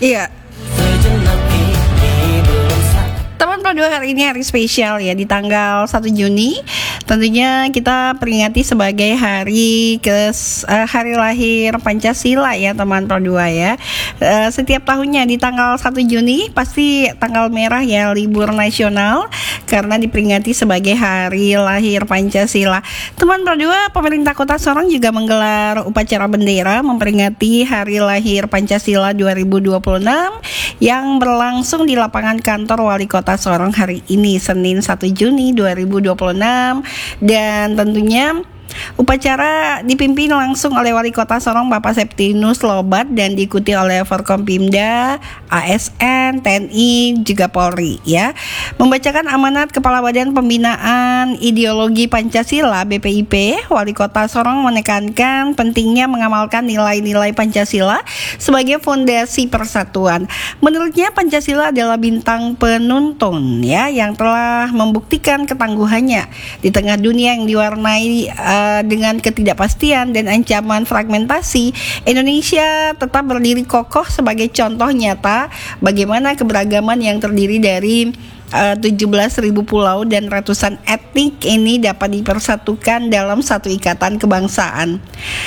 Iya. Teman Pro 2, hari ini hari spesial ya, di tanggal 1 Juni. Tentunya kita peringati sebagai hari lahir Pancasila ya teman Pro 2 ya. Setiap tahunnya di tanggal 1 Juni pasti tanggal merah ya, libur nasional, karena diperingati sebagai hari lahir Pancasila. Teman Pro 2, pemerintah Kota Sorong juga menggelar upacara bendera memperingati hari lahir Pancasila 2026 yang berlangsung di lapangan kantor Wali Kota Sorong hari ini, Senin 1 Juni 2026. Dan tentunya upacara dipimpin langsung oleh Wali Kota Sorong Bapak Septinus Lobat dan diikuti oleh Forkompimda, ASN, TNI, juga Polri ya. Membacakan amanat Kepala Badan Pembinaan Ideologi Pancasila BPIP, Wali Kota Sorong menekankan pentingnya mengamalkan nilai-nilai Pancasila sebagai fondasi persatuan. Menurutnya Pancasila adalah bintang penuntun ya, yang telah membuktikan ketangguhannya di tengah dunia yang diwarnai dengan ketidakpastian dan ancaman fragmentasi. Indonesia tetap berdiri kokoh sebagai contoh nyata bagaimana keberagaman yang terdiri dari 17.000 pulau dan ratusan etnik ini dapat dipersatukan dalam satu ikatan kebangsaan.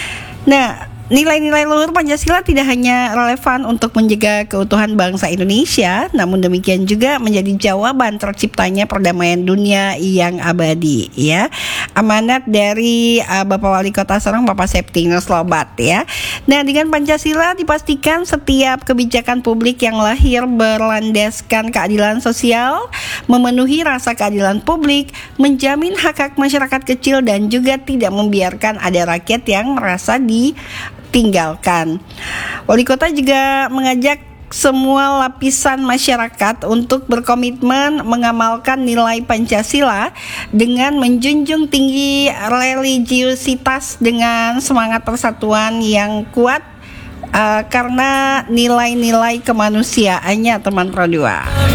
Nah, nilai-nilai luhur Pancasila tidak hanya relevan untuk menjaga keutuhan bangsa Indonesia, namun demikian juga menjadi jawaban terciptanya perdamaian dunia yang abadi ya. Amanat dari Bapak Wali Kota Sorong Bapak Septinus Lobat ya. Nah, dengan Pancasila dipastikan setiap kebijakan publik yang lahir berlandaskan keadilan sosial, memenuhi rasa keadilan publik, menjamin hak-hak masyarakat kecil, dan juga tidak membiarkan ada rakyat yang merasa ditinggalkan. Wali Kota juga mengajak semua lapisan masyarakat untuk berkomitmen mengamalkan nilai Pancasila dengan menjunjung tinggi religiusitas dengan semangat persatuan yang kuat karena nilai-nilai kemanusiaannya teman Pro 2.